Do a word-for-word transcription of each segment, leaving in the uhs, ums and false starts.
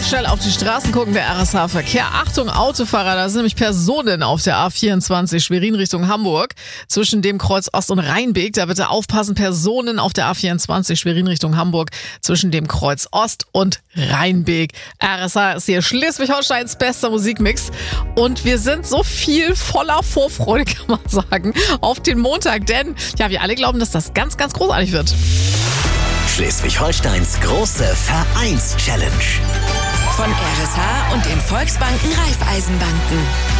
Ganz schnell auf die Straßen gucken, der R S H-Verkehr. Achtung, Autofahrer, da sind nämlich Personen auf der A vierundzwanzig Schwerin Richtung Hamburg. Zwischen dem Kreuz Ost und Rheinbeek, da bitte aufpassen, Personen auf der A vierundzwanzig Schwerin Richtung Hamburg. Zwischen dem Kreuz Ost und Rheinbeek. R S H ist hier Schleswig-Holsteins bester Musikmix. Und wir sind so viel voller Vorfreude, kann man sagen, auf den Montag. Denn ja, wir alle glauben, dass das ganz, ganz großartig wird. Schleswig-Holsteins große Vereins-Challenge. Von R S H und den Volksbanken Raiffeisenbanken.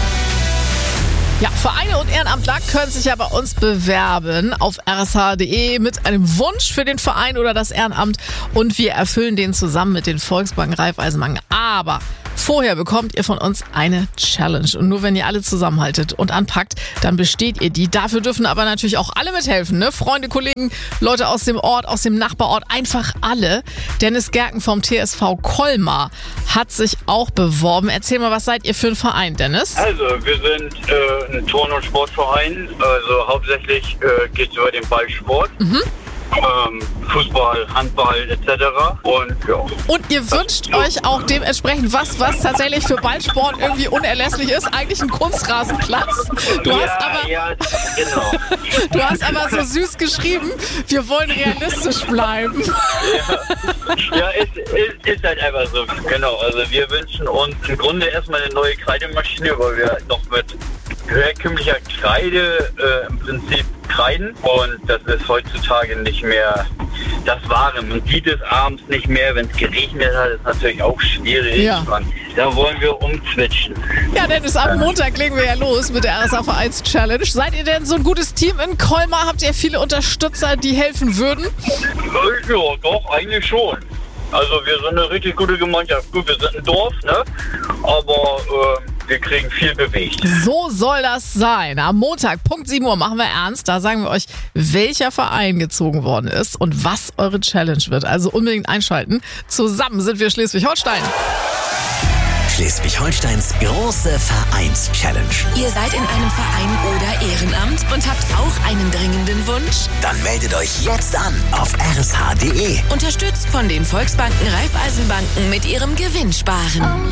Ja, Vereine und Ehrenamtler können sich ja bei uns bewerben auf r s h punkt d e mit einem Wunsch für den Verein oder das Ehrenamt und wir erfüllen den zusammen mit den Volksbanken Raiffeisenbanken. Aber vorher bekommt ihr von uns eine Challenge und nur wenn ihr alle zusammenhaltet und anpackt, dann besteht ihr die. Dafür dürfen aber natürlich auch alle mithelfen, ne? Freunde, Kollegen, Leute aus dem Ort, aus dem Nachbarort, einfach alle. Dennis Gerken vom T S V Colmar hat sich auch beworben. Erzähl mal, was seid ihr für ein Verein, Dennis? Also, wir sind äh, ein Turn- und Sportverein. Also hauptsächlich äh, geht es über den Ballsport. Mhm. Ähm, Fußball, Handball et cetera. Und ja. Und ihr wünscht ja. euch auch dementsprechend was, was tatsächlich für Ballsport irgendwie unerlässlich ist, eigentlich ein Kunstrasenplatz. Du ja, hast aber, ja, genau. Du hast aber so süß geschrieben, wir wollen realistisch bleiben. Ja, ja ist, ist, ist halt einfach so. Genau, also wir wünschen uns im Grunde erstmal eine neue Kreidemaschine, weil wir noch mit herkömmlicher Kreide äh, im Prinzip kreiden und das ist heutzutage nicht mehr das Wahre. Man sieht es abends nicht mehr, wenn es geregnet hat, ist natürlich auch schwierig. Ja. Da wollen wir umswitchen. Ja, Dennis, am Montag legen wir ja los mit der R S H-Vereins-Challenge. Seid ihr denn so ein gutes Team in Colmar? Habt ihr viele Unterstützer, die helfen würden? Ja, doch, eigentlich schon. Also wir sind eine richtig gute Gemeinschaft. Gut, wir sind ein Dorf, ne? Aber äh, wir kriegen viel bewegt. So soll das sein. Am Montag, Punkt sieben Uhr, machen wir ernst. Da sagen wir euch, welcher Verein gezogen worden ist und was eure Challenge wird. Also unbedingt einschalten. Zusammen sind wir Schleswig-Holstein. Schleswig-Holsteins große Vereins-Challenge. Ihr seid in einem Verein oder Ehrenamt und habt auch einen dringenden Wunsch? Dann meldet euch jetzt an auf r s h punkt d e. Unterstützt von den Volksbanken Raiffeisenbanken mit ihrem Gewinnsparen.